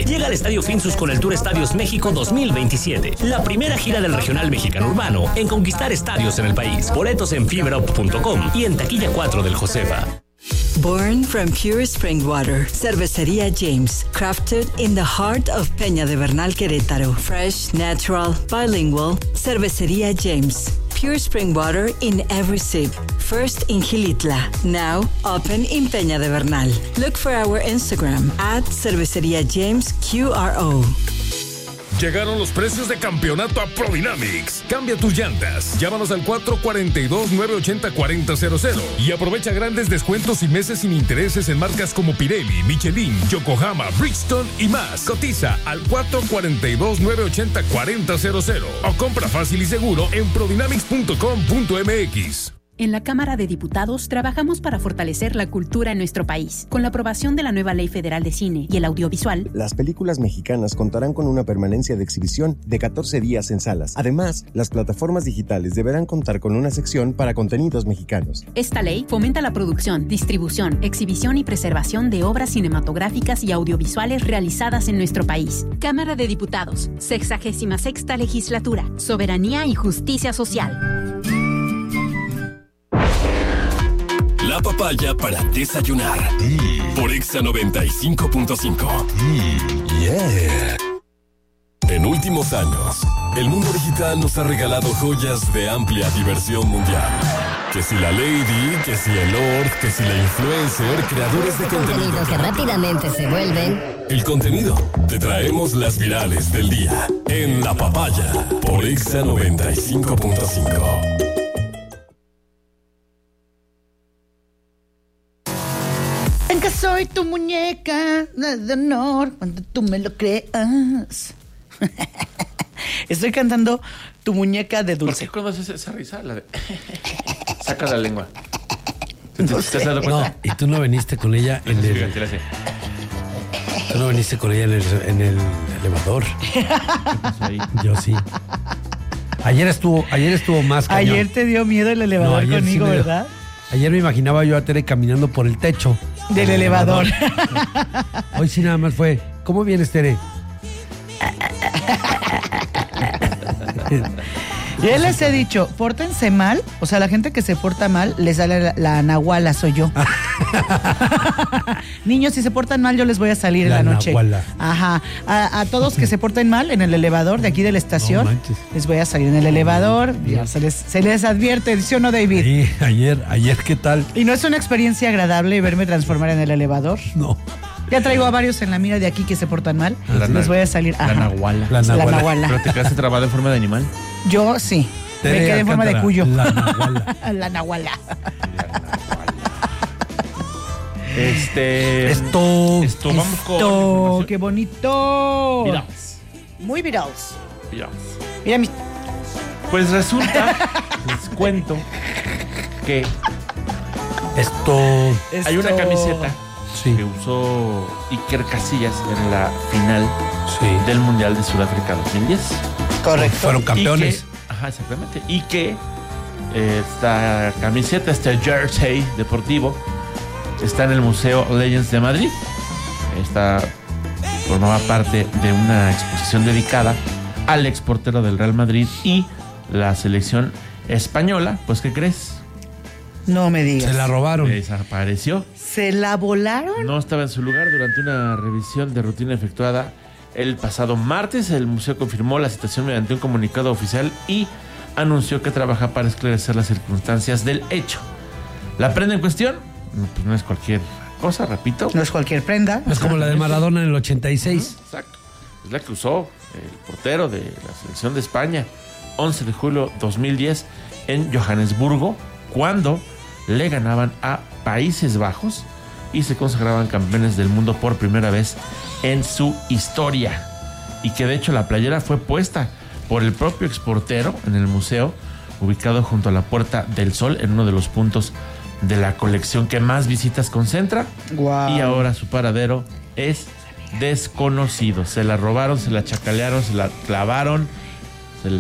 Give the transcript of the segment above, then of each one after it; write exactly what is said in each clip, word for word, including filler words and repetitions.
Llega al Estadio Finsus con el Tour Estadios México dos mil veintisiete, la primera gira del regional mexicano urbano en conquistar estadios en el país. Boletos en fiberup punto com y en taquilla cuatro del Josefa. Born from pure spring water, Cervecería James, crafted in the heart of Peña de Bernal, Querétaro. Fresh, natural, bilingual, Cervecería James. Pure spring water in every sip. First in Gilitla, now open in Peña de Bernal. Look for our Instagram at Cervecería James Q R O. Llegaron los precios de campeonato a Prodynamics. Cambia tus llantas. Llámanos al cuatro cuatro dos, nueve ocho cero, cuatro cero cero y aprovecha grandes descuentos y meses sin intereses en marcas como Pirelli, Michelin, Yokohama, Bridgestone y más. Cotiza al cuatro cuatro dos, nueve ocho cero, cuatro cero cero o compra fácil y seguro en prodynamics punto com punto m x. En la Cámara de Diputados trabajamos para fortalecer la cultura en nuestro país. Con la aprobación de la nueva Ley Federal de Cine y el Audiovisual, las películas mexicanas contarán con una permanencia de exhibición de catorce días en salas. Además, las plataformas digitales deberán contar con una sección para contenidos mexicanos. Esta ley fomenta la producción, distribución, exhibición y preservación de obras cinematográficas y audiovisuales realizadas en nuestro país. Cámara de Diputados, sexagésima sexta Legislatura, Soberanía y Justicia Social. La papaya para desayunar. Mm. Por Exa noventa y cinco punto cinco. Mm, yeah. En últimos años, el mundo digital nos ha regalado joyas de amplia diversión mundial. Que si la Lady, que si el Lord, que si la influencer, creadores de contenido. Contenido que rápidamente se vuelven. El contenido. Te traemos las virales del día. En La Papaya. Por Exa noventa y cinco punto cinco. Que soy tu muñeca de honor cuando tú me lo creas. Estoy cantando Tu muñeca de dulce. ¿Por qué cuando haces esa risa? La de... Saca la lengua. ¿Te, no te, sé. ¿Te has dado cuenta? No, y tú no viniste con ella en el... Tú no viniste con ella en el, en el elevador. Yo sí. Ayer estuvo, ayer estuvo más cañón. Ayer te dio miedo el elevador no, conmigo, sí ¿verdad? Ayer me imaginaba yo a Tere caminando por el techo. Del elevador. elevador. Hoy sí nada más fue, ¿cómo vienes, Tere? Yo les he dicho, pórtense mal, o sea, la gente que se porta mal, les sale la, la nahuala, soy yo. Niños, si se portan mal, yo les voy a salir la en la noche. Nahuala. Ajá. A, a todos que se porten mal en el elevador de aquí de la estación, no les voy a salir en el elevador. Ya se les, se les advierte, ¿sí o no, David? Sí, ayer, ayer, ¿qué tal? ¿Y no es una experiencia agradable verme transformar en el elevador? No. Ya traigo a varios en la mira de aquí que se portan mal. La les voy a salir. La nahuala. La nahuala. La nahuala. ¿Pero te quedaste trabado en forma de animal? Yo sí. Te me quedé en forma de cuyo. La nahuala. La nahuala. Este. Esto. Esto, vamos con. Esto, qué bonito. Virals. Muy virals. Virals. Mira mi. Pues resulta, les cuento que. Esto. Hay una camiseta. Sí. Que usó Iker Casillas en la final sí. del Mundial de Sudáfrica dos mil diez. Correcto. Fueron campeones. Que, ajá, exactamente. Y que eh, esta camiseta, este jersey deportivo, está en el Museo Legends de Madrid. Esta formaba parte de una exposición dedicada al exportero del Real Madrid y la selección española. Pues, ¿qué crees? No me digas. Se la robaron. Desapareció. ¿Se la volaron? No estaba en su lugar durante una revisión de rutina efectuada el pasado martes. El museo confirmó la situación mediante un comunicado oficial y anunció que trabaja para esclarecer las circunstancias del hecho. La prenda en cuestión, pues no es cualquier cosa, repito. No es cualquier prenda. Es como la de Maradona en el ochenta y seis. Uh-huh, exacto. Es la que usó el portero de la selección de España, once de julio dos mil diez, en Johannesburgo, cuando le ganaban a Países Bajos y se consagraban campeones del mundo por primera vez en su historia. Y que de hecho la playera fue puesta por el propio exportero en el museo, ubicado junto a la Puerta del Sol, en uno de los puntos de la colección que más visitas concentra. Wow. Y ahora su paradero es desconocido. Se la robaron, se la chacalearon, se la clavaron, se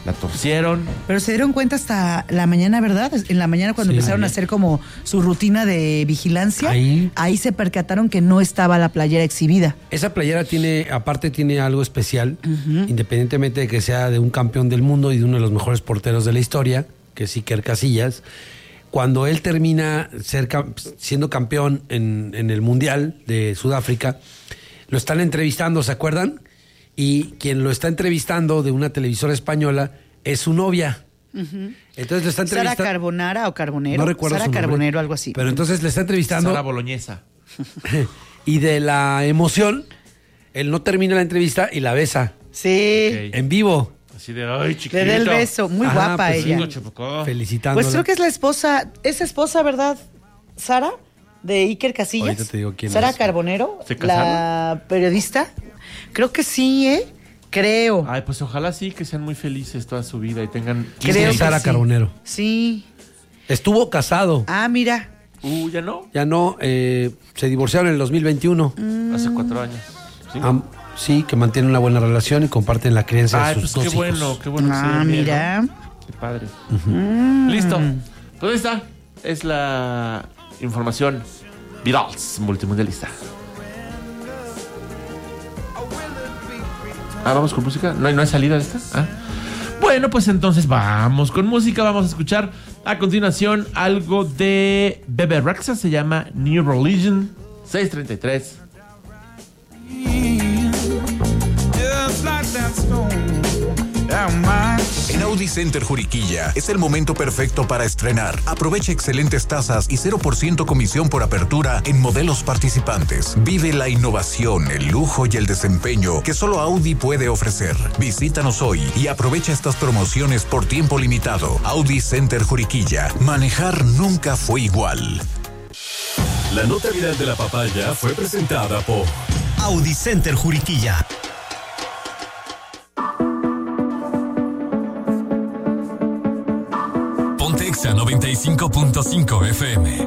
la torcieron. Pero se dieron cuenta hasta la mañana, ¿verdad? En la mañana cuando Sí, empezaron ayer. a hacer como su rutina de vigilancia, Ahí. ahí se percataron que no estaba la playera exhibida. Esa playera tiene, aparte tiene algo especial, independientemente de que sea de un campeón del mundo y de uno de los mejores porteros de la historia, que es Iker Casillas. Cuando él termina ser, siendo campeón en, en el Mundial de Sudáfrica, lo están entrevistando, ¿se acuerdan? Y quien lo está entrevistando de una televisora española es su novia. Uh-huh. Entonces le está entrevistando. ¿Sara Carbonara o Carbonero? No recuerdo Sara su nombre. Carbonero, algo así. Pero entonces le está entrevistando. Sara Boloñesa. Y de la emoción, él no termina la entrevista y la besa. Sí. Ok. En vivo. Así de, ay, chiquito. Le da el beso. Muy Ajá, guapa pues sí. ella. Felicitándola. Pues creo que es la esposa, es esposa, ¿verdad, Sara? De Iker Casillas. Ahorita te digo quién Sara es. Carbonero, ¿Se casaron? la periodista. Creo que sí, ¿eh? Creo. Ay, pues ojalá sí que sean muy felices toda su vida y tengan... Creo que Sara sí. Carbonero. Sí. Estuvo casado. Ah, mira. Uh, ¿ya no? Ya no, eh, se divorciaron en el dos mil veintiuno. Mm. Hace cuatro años. ¿Sí? Ah, sí, que mantienen una buena relación y comparten la crianza Ay, de sus pues dos qué hijos. bueno, qué bueno. que se Ah, lleven bien, mira. ¿no? Qué padre. Mm. Listo. Pues ahí está. Es la información viral multimundialista. Ah, vamos con música. ¿No hay, no hay salida de esta? Ah. Bueno, pues entonces vamos con música. Vamos a escuchar a continuación algo de Bebe Rexha. Se llama New Religion. seis treinta y tres. En Audi Center Juriquilla es el momento perfecto para estrenar. Aprovecha excelentes tasas y cero por ciento comisión por apertura en modelos participantes. Vive la innovación, el lujo y el desempeño que solo Audi puede ofrecer. Visítanos hoy y aprovecha estas promociones por tiempo limitado. Audi Center Juriquilla. Manejar nunca fue igual. La nota viral de la papaya fue presentada por Audi Center Juriquilla. Pontexa noventa y cinco punto cinco F M.